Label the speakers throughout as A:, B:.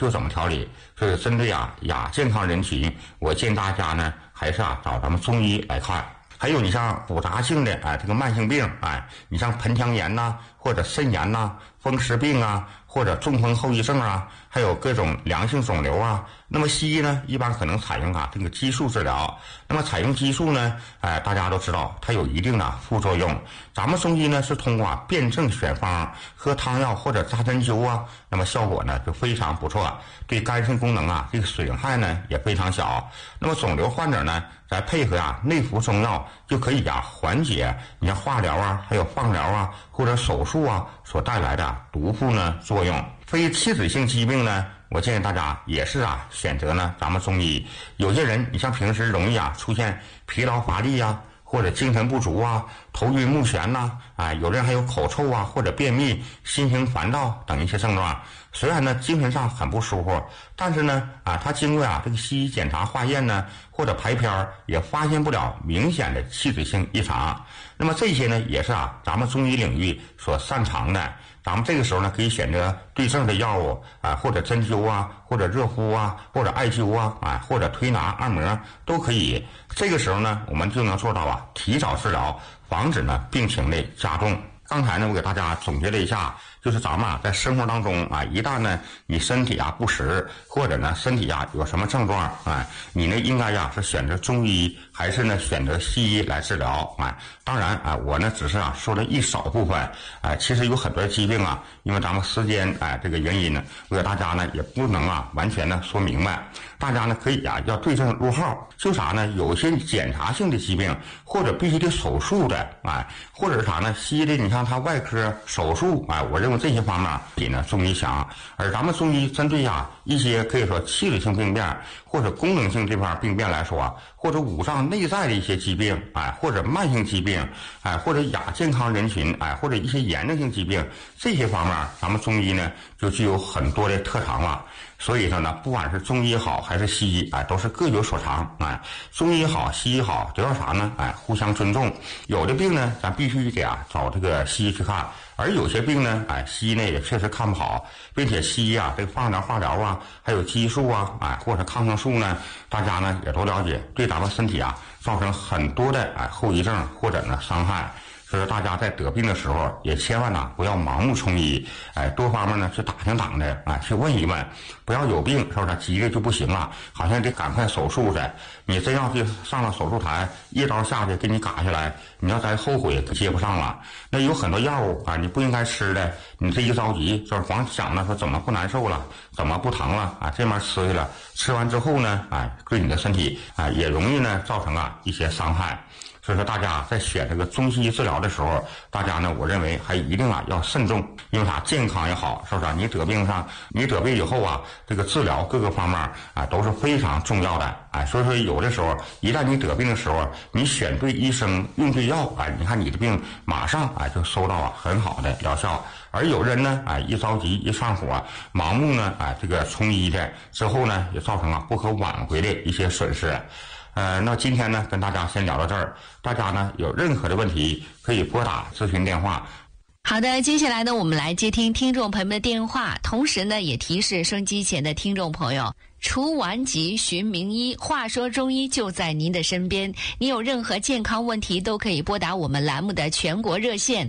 A: 就怎么调理。所以针对亚健康人群，我建议大家呢还是找咱们中医来看。还有你像复杂性的这个慢性病，你像盆腔炎呐，或者肾炎呐，风湿病啊，或者中风后遗症啊，还有各种良性肿瘤啊。那么西医呢一般可能采用这个激素治疗。那么采用激素呢大家都知道它有一定的副作用。咱们中医呢是通过辨证选方，喝汤药或者扎针灸啊，那么效果呢就非常不错，对肝肾功能这个损害呢也非常小。那么肿瘤患者呢再配合内服中药，就可以缓解你像化疗还有放疗或者手术所带来的毒副呢作用。非器质性疾病呢，我建议大家也是选择呢咱们中医。有些人你像平时容易出现疲劳乏力或者精神不足头晕目眩有人还有口臭或者便秘、心情烦躁等一些症状。虽然呢精神上很不舒服，但是呢他经过这个西医检查化验呢或者排片也发现不了明显的器质性异常。那么这些呢也是咱们中医领域所擅长的。咱们这个时候呢可以选择对症的药物或者针灸或者热敷或者艾灸或者推拿按摩都可以。这个时候呢我们就能做到提早治疗，防止呢病情的加重。刚才呢我给大家总结了一下，就是咱们在生活当中一旦呢你身体不适，或者呢身体有什么症状你呢应该是选择中医还是呢选择西医来治疗当然我呢只是说了一少部分其实有很多疾病因为咱们时间这个原因呢，我给大家呢也不能完全的说明白。大家呢可以要对症入号。就啥呢？有些检查性的疾病，或者必须得手术的或者是啥呢？西医的你像他外科手术我认为这些方面比呢中医强。而咱们中医针对一些可以说器质性病变或者功能性这块病变来说或者五脏内在的一些疾病或者慢性疾病或者亚健康人群或者一些炎症性疾病，这些方面咱们中医呢就具有很多的特长了。所以说呢，不管是中医好还是西医都是各有所长中医好西医好都要啥呢互相尊重。有的病呢咱必须得找这个西医去看，而有些病呢西医呢也确实看不好，并且西医这个放疗化疗还有激素或者抗生素呢，大家呢也都了解，对咱们身体造成很多的后遗症或者呢伤害。所以说大家在得病的时候也千万不要盲目从医，多方面呢去打听打听去问一问，不要有病是不是急着就不行了，好像得赶快手术的。你真要去上了手术台，一刀下去给你嘎下来，你要再后悔接不上了。那有很多药物你不应该吃的，你这一着急就是光想着说怎么不难受了，怎么不疼了这面吃去了，吃完之后呢对你的身体也容易呢造成一些伤害。所以说大家在选这个中西医治疗的时候，大家呢我认为还一定要慎重。因为啥？健康也好，是不是你得病以后这个治疗各个方面都是非常重要的所以说有的时候一旦你得病的时候，你选对医生用对药你看你的病马上就收到很好的疗效。而有人呢一着急一上火，盲目呢这个从医的之后呢，也造成不可挽回的一些损失。那今天呢跟大家先聊到这儿，大家呢有任何的问题可以拨打咨询电话。
B: 好的，接下来呢我们来接听听众朋友们的电话，同时呢也提示收音机前的听众朋友，除顽疾寻名医，话说中医就在您的身边。你有任何健康问题都可以拨打我们栏目的全国热线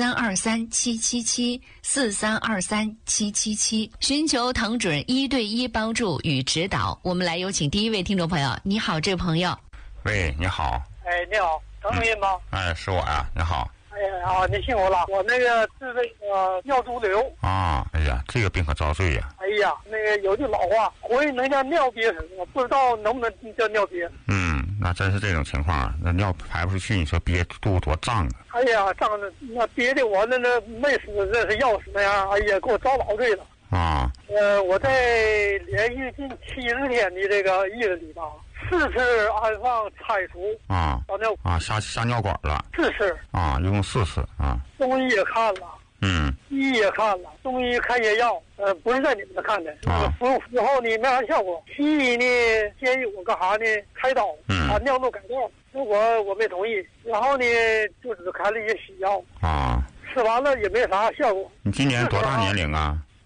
B: 4323777743237777，寻求唐准1对1帮助与指导。我们来有请第一位听众朋友。你好，这位朋友。
A: 喂，你好。
C: 你好，张明吗？
A: 是我呀，你好。
C: 你辛苦了，我那个治这个尿毒瘤
A: 哎呀，这个病可遭罪呀。
C: 那个有句老话，活人能叫尿憋死，我不知道能不能叫尿憋。
A: 那真是这种情况，那尿排不出去，你说憋肚子多胀
C: 胀的那憋的我那没死，这是要死那样，给我遭老罪了。我在连续近70天的这个日子里吧，4次安放拆除
A: 下尿管了
C: ，4次
A: 一共4次
C: 中医也看了，西医也看了，中医开些药，不是在你们那看的，服后呢没啥效果。西医呢建议我干啥呢？开刀，把尿路改道，我没同意。然后呢就只开了一些西药，吃完了也没啥效果。
A: 你今年多大年龄啊？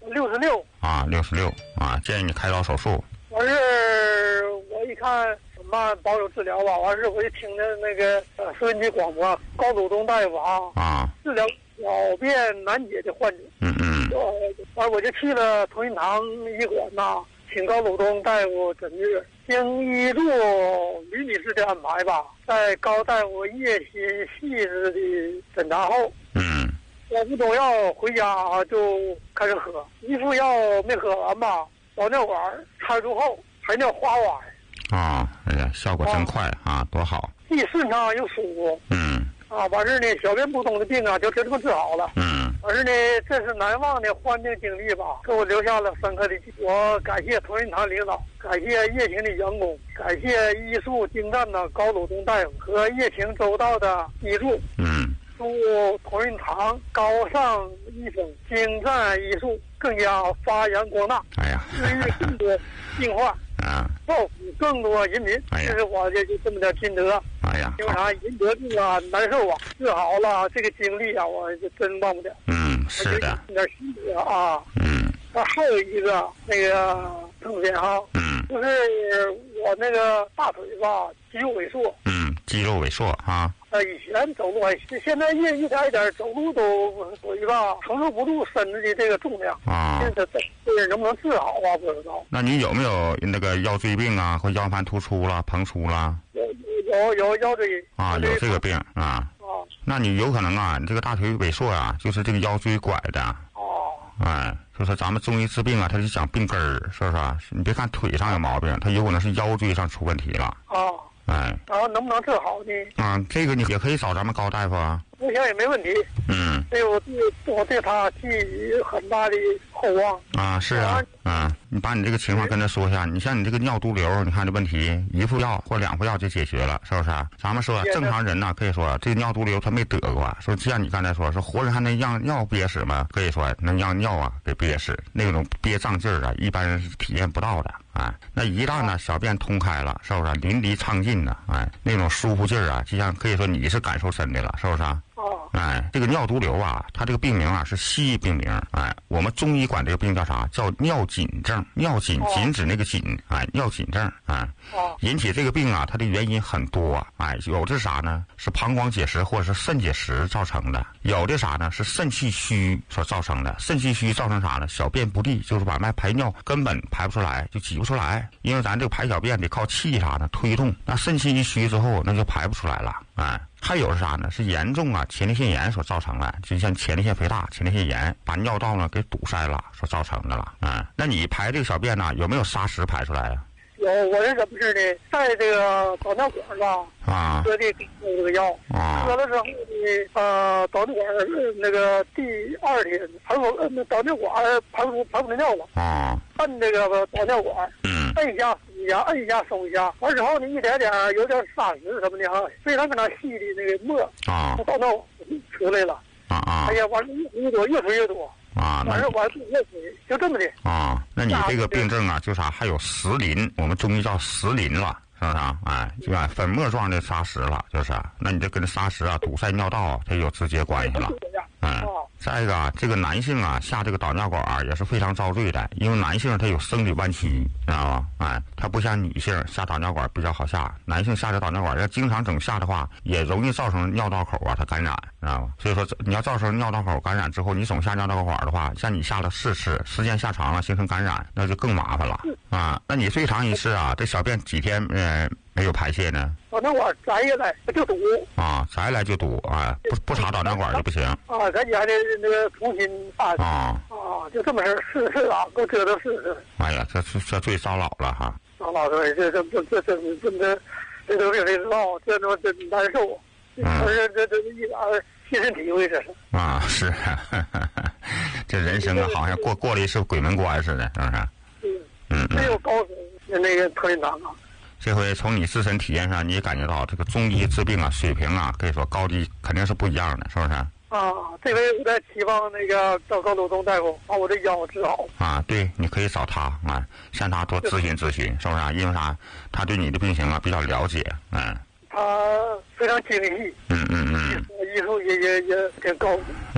C: 66
A: 啊，66啊，建议你开刀手术。
C: 完事我一看慢保守治疗吧，完事我就听着那个收音机广播，高祖宗大夫治疗小便难解的患者。完我就去了同仁堂医馆呐，请高祖宗大夫诊治。经医助吕女士的安排吧，在高大夫叶心细致的诊查后，我服中药回家就开始喝，一副药没喝完吧，导尿管插入后排尿滑滑。
A: 哎呀，效果真快多好！
C: 既顺畅又舒服。完事呢，小便不通的病就这么治好了。完事呢，这是难忘的患病经历吧，给我留下了深刻的记忆。我感谢同仁堂领导，感谢叶庭的员工，感谢医术精湛的高祖宗大夫和叶庭周到的医助。祝同仁堂高尚医风、精湛医术更加发扬光大。治愈更多病患，造福更多人民。这是我就这么点心得。因为啥？人得病难受治好了这个经历我就真忘不了。
A: 是的。
C: 有点心得还有一个那个同学就是我那个大腿吧，肌肉萎缩。
A: 肌肉萎缩
C: 以前走路现在一点一点走路都属于吧承受不住身子的这个重量这能不能治好不知道。
A: 那你有没有那个腰椎病或腰盘突出了、膨出了？
C: 有腰椎
A: 有这个病那你有可能你这个大腿萎缩就是这个腰椎拐的。就是咱们中医治病它是讲病根儿，是不是你别看腿上有毛病，它有可能是腰椎上出问题了。
C: 然后能不能治好呢？
A: 这个你也可以找咱们高大夫
C: 我想也没问题。我对他寄予很大的厚望。
A: 是你把你这个情况跟他说一下。你像你这个尿毒瘤，你看这问题，一副药或2副药就解决了，是不是？咱们说正常人可以说这个尿毒瘤他没得过，说像你刚才说活人还能让尿憋死吗？可以说能让尿给憋死，那种憋胀劲儿一般人是体验不到的。那一旦呢小便通开了，是不是淋漓畅尽的？那种舒服劲儿就像可以说你是感受深的了，是不是？这个尿毒瘤它这个病名是西医病名。我们中医管这个病叫啥？叫尿紧症。尿紧紧指那个紧尿紧症引起这个病它的原因很多有的是啥呢？是膀胱结石或者是肾结石造成的，有的啥呢？是肾气虚所造成的。肾气虚造成啥呢？小便不利，就是把排尿根本排不出来，就挤不出来，因为咱这个排小便得靠气啥的推动，那肾气一虚之后那就排不出来了。还有是啥呢？是严重前列腺炎所造成的，就像前列腺肥大、前列腺炎把尿道给堵塞了所造成的了。那你排这个小便有没有砂石排出来
C: 有，我是怎么事的？在这个导尿管喝的这个药喝了之后呢，导尿管那个第2天导尿管排不出尿了按这个导尿管摁一下松一下，摁一下松一下，完之后呢，一点点有点砂石什么的非常非常细的那个沫导尿出来了哎呀，完了越多越推越多完事完越推，就这么的
A: 那你这个病症就啥？还有石淋，我们中医叫石淋了，是不是就粉末状的砂石了，就是那你这跟砂石堵塞尿道它有直接关系了。再一个这个男性下这个导尿管也是非常遭罪的，因为男性他有生理弯曲，知道吧？他不像女性下导尿管比较好下，男性下这导尿管要经常整下的话，也容易造成尿道口它感染，知道吧？所以说你要造成尿道口感染之后，你总下尿道管的话，像你下了4次，时间下长了形成感染，那就更麻烦了那你最长一次这小便几天没有排泄呢？
C: 导尿管摘下来就堵
A: 摘下来就堵不插导尿管就不行
C: 咱家的那个重新办就这么事试够折腾试。
A: 哎呀，这最糟老了
C: 糟老对，这都病这知道，这他妈真难受这一点亲身体会这是
A: 是这人生好像过了一次鬼门关似的，是不是？
C: 没有高手那个特别难
A: 这回从你自身体验上，你也感觉到这个中医治病水平可以说高低肯定是不一样的，是不是？
C: 这回我在期望那个找高祖宗大夫把我的腰治好
A: 对，你可以找他向他多咨询咨询，是不是？因为啥？他对你的病情比较了解
C: 他非常精细医术也挺高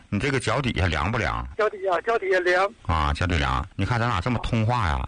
A: 你这个脚底下凉不凉？
C: 脚底下凉。
A: 啊，脚底凉。你看咱俩这么通话呀，